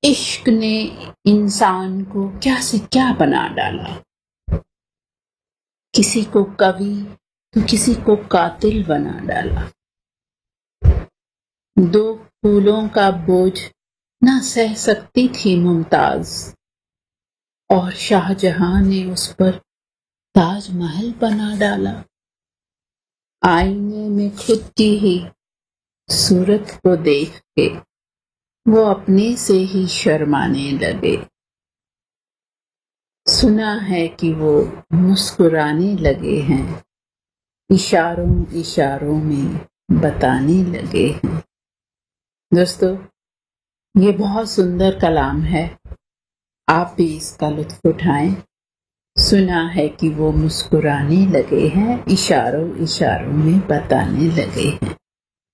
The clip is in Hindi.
इश्क ने इंसान को क्या से क्या बना डाला। किसी को कवि तो किसी को कातिल बना डाला। दो फूलों का बोझ ना सह सकती थी मुमताज, और शाहजहां ने उस पर ताजमहल बना डाला। आईने में खुद की ही सूरत को देख के वो अपने से ही शर्माने लगे। सुना है कि वो मुस्कुराने लगे हैं, इशारों इशारों में बताने लगे हैं। दोस्तों, ये बहुत सुंदर कलाम है, आप भी इसका लुत्फ उठाएं। सुना है कि वो मुस्कुराने लगे हैं, इशारों इशारों में बताने लगे हैं।